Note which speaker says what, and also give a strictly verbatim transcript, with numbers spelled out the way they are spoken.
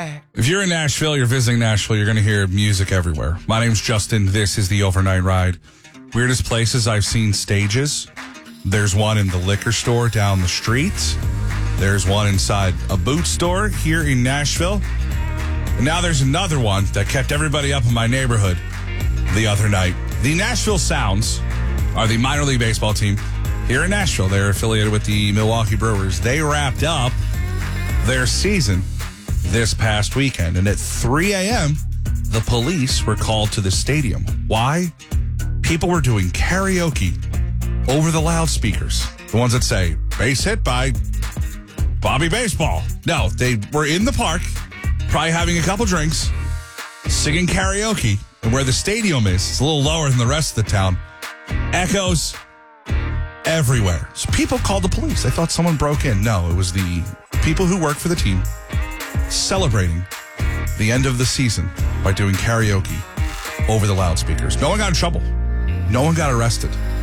Speaker 1: If you're in Nashville, you're visiting Nashville, you're going to hear music everywhere. My name's Justin. This is the Overnight Ride. Weirdest places I've seen stages. There's one in the liquor store down the street. There's one inside a boot store here in Nashville. And now there's another one that kept everybody up in my neighborhood the other night. The Nashville Sounds are the minor league baseball team here in Nashville. They're affiliated with the Milwaukee Brewers. They wrapped up their season this past weekend. And at three a.m., the police were called to the stadium. Why? People were doing karaoke over the loudspeakers. The ones that say, base hit by Bobby Baseball. No, they were in the park, probably having a couple drinks, singing karaoke. And where the stadium is, it's a little lower than the rest of the town. Echoes everywhere. So people called the police. They thought someone broke in. No, it was the people who work for the team celebrating the end of the season by doing karaoke over the loudspeakers. No one got in trouble. No one got arrested.